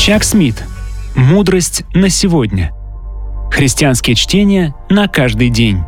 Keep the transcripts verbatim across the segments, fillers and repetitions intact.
Чак Смит. Мудрость на сегодня. Христианские чтения на каждый день.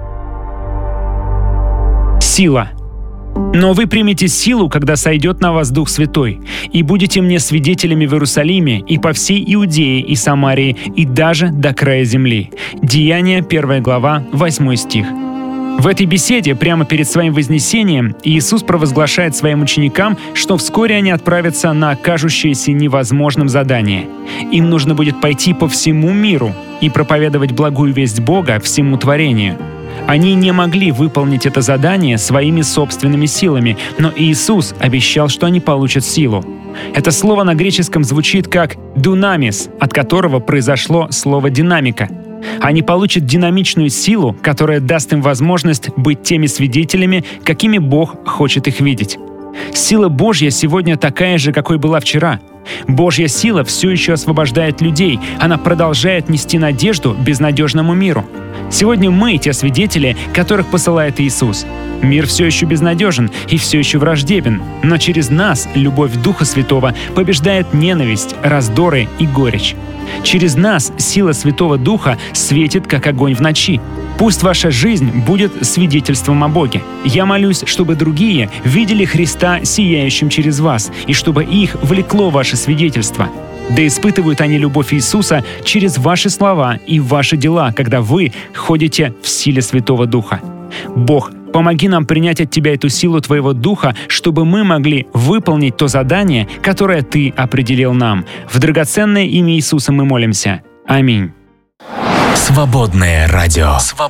Сила. Но вы примете силу, когда сойдет на вас Дух Святой, и будете мне свидетелями в Иерусалиме и по всей Иудее и Самарии, и даже до края земли. Деяния, первая глава, восьмой стих. В этой беседе, прямо перед своим вознесением, Иисус провозглашает своим ученикам, что вскоре они отправятся на кажущееся невозможным задание. Им нужно будет пойти по всему миру и проповедовать благую весть Бога всему творению. Они не могли выполнить это задание своими собственными силами, но Иисус обещал, что они получат силу. Это слово на греческом звучит как «дунамис», от которого произошло слово «динамика». Они получат динамичную силу, которая даст им возможность быть теми свидетелями, какими Бог хочет их видеть. Сила Божья сегодня такая же, какой была вчера. Божья сила все еще освобождает людей. Она продолжает нести надежду безнадежному миру. Сегодня мы те свидетели, которых посылает Иисус. Мир все еще безнадежен и все еще враждебен, но через нас любовь Духа Святого побеждает ненависть, раздоры и горечь. Через нас сила Святого Духа светит, как огонь в ночи. Пусть ваша жизнь будет свидетельством о Боге. Я молюсь, чтобы другие видели Христа сияющим через вас, и чтобы их влекло ваше свидетельство. Да испытывают они любовь Иисуса через ваши слова и ваши дела, когда вы ходите в силе Святого Духа. Бог, помоги нам принять от Тебя эту силу Твоего Духа, чтобы мы могли выполнить то задание, которое Ты определил нам. В драгоценное имя Иисуса мы молимся. Аминь. Свободное радио.